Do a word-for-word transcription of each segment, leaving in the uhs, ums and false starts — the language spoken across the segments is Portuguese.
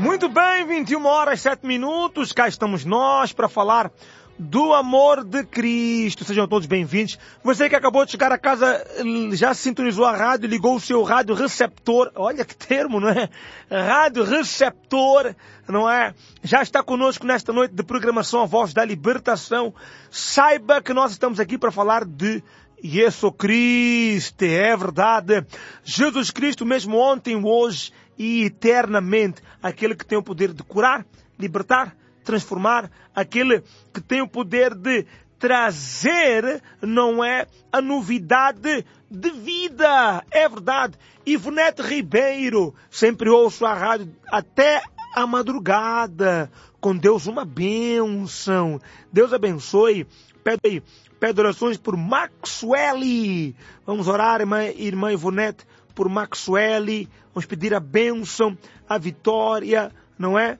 Muito bem, vinte e uma horas e sete minutos, cá estamos nós para falar do amor de Cristo. Sejam todos bem-vindos. Você que acabou de chegar a casa, já sintonizou a rádio, ligou o seu rádio receptor. Olha que termo, não é? Rádio receptor, não é? Já está conosco nesta noite de programação A Voz da Libertação. Saiba que nós estamos aqui para falar de Jesus Cristo. É verdade. Jesus Cristo mesmo ontem, hoje e eternamente. Aquele que tem o poder de curar, libertar, transformar, aquele que tem o poder de trazer, não é, a novidade de vida. É verdade. Ivonete Ribeiro, sempre ouço a rádio até a madrugada. Com Deus uma bênção. Deus abençoe. Pede, pede orações por Maxwell. Vamos orar, irmã, irmã Ivonete, por Maxwell. Vamos pedir a bênção, a vitória, não é?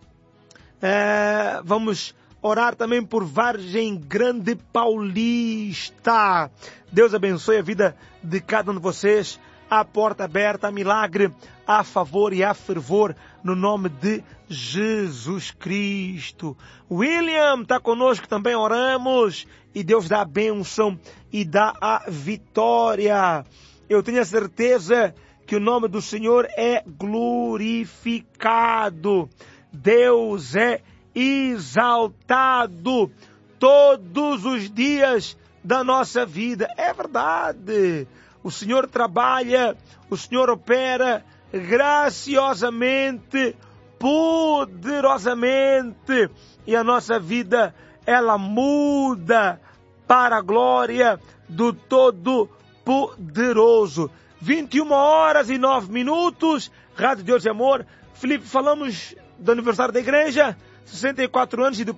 É, vamos orar também por Vargem Grande Paulista. Deus abençoe a vida de cada um de vocês. A porta aberta, a milagre, a favor e a fervor, no nome de Jesus Cristo. William está conosco também, oramos. E Deus dá a bênção e dá a vitória. Eu tenho a certeza que o nome do Senhor é glorificado. Deus é exaltado todos os dias da nossa vida. É verdade. O Senhor trabalha, o Senhor opera graciosamente, poderosamente. E a nossa vida, ela muda para a glória do Todo-Poderoso. vinte e uma horas e nove minutos, Rádio Deus e Amor. Felipe, falamos do aniversário da igreja, sessenta e quatro anos e do